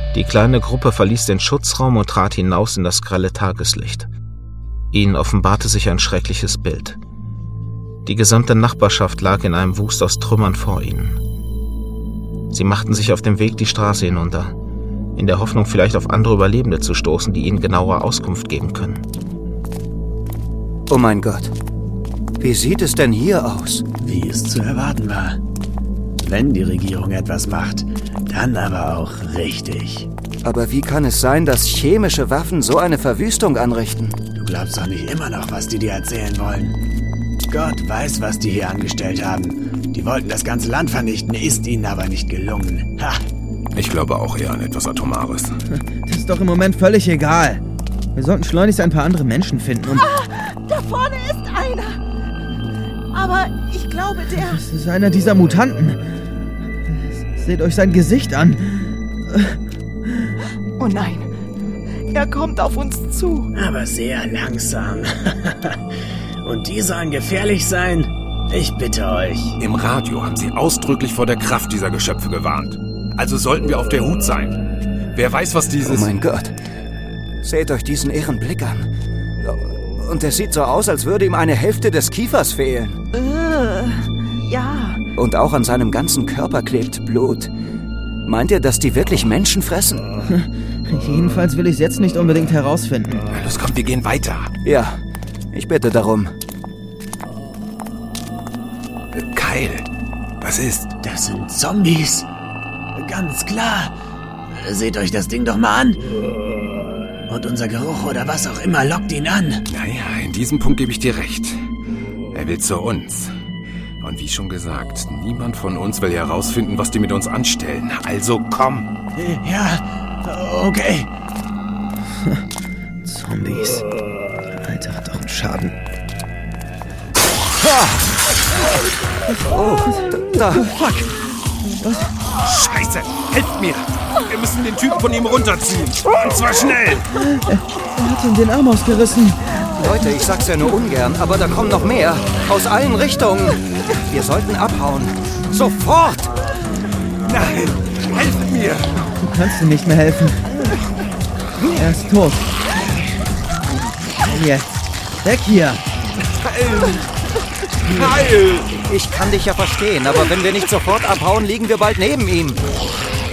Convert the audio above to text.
Die kleine Gruppe verließ den Schutzraum und trat hinaus in das grelle Tageslicht. Ihnen offenbarte sich ein schreckliches Bild. Die gesamte Nachbarschaft lag in einem Wust aus Trümmern vor ihnen. Sie machten sich auf den Weg die Straße hinunter, in der Hoffnung, vielleicht auf andere Überlebende zu stoßen, die ihnen genauere Auskunft geben können. Oh mein Gott, wie sieht es denn hier aus? Wie es zu erwarten war. Wenn die Regierung etwas macht, dann aber auch richtig. Aber wie kann es sein, dass chemische Waffen so eine Verwüstung anrichten? Du glaubst doch nicht immer noch, was die dir erzählen wollen. Gott weiß, was die hier angestellt haben. Die wollten das ganze Land vernichten, ist ihnen aber nicht gelungen. Ha! Ich glaube auch eher an etwas Atomares. Das ist doch im Moment völlig egal. Wir sollten schleunigst ein paar andere Menschen finden, Da vorne ist einer. Aber ich glaube, Das ist einer dieser Mutanten. Seht euch sein Gesicht an. Oh nein, er kommt auf uns zu. Aber sehr langsam. Und die sollen gefährlich sein? Ich bitte euch. Im Radio haben sie ausdrücklich vor der Kraft dieser Geschöpfe gewarnt. Also sollten wir auf der Hut sein. Wer weiß, was dieses... Oh mein Gott. Seht euch diesen irren Blick an. Und es sieht so aus, als würde ihm eine Hälfte des Kiefers fehlen. Ja. Und auch an seinem ganzen Körper klebt Blut. Meint ihr, dass die wirklich Menschen fressen? Jedenfalls will ich es jetzt nicht unbedingt herausfinden. Los, kommt, wir gehen weiter. Ja, ich bitte darum. Kyle, was ist? Das sind Zombies. Ganz klar. Seht euch das Ding doch mal an. Und unser Geruch oder was auch immer lockt ihn an. Naja, in diesem Punkt gebe ich dir recht. Er will zu uns. Und wie schon gesagt, niemand von uns will herausfinden, was die mit uns anstellen. Also komm. Ja, okay. Zombies. Alter, hat doch einen Schaden. Oh, da. Fuck. Scheiße, helft mir. Wir müssen den Typen von ihm runterziehen. Und zwar schnell. Er hat ihm den Arm ausgerissen. Leute, ich sag's ja nur ungern, aber da kommen noch mehr. Aus allen Richtungen. Wir sollten abhauen. Sofort! Nein, helft mir. Du kannst ihm nicht mehr helfen. Er ist tot. Jetzt. Weg hier. Kyle! Ich kann dich ja verstehen, aber wenn wir nicht sofort abhauen, liegen wir bald neben ihm.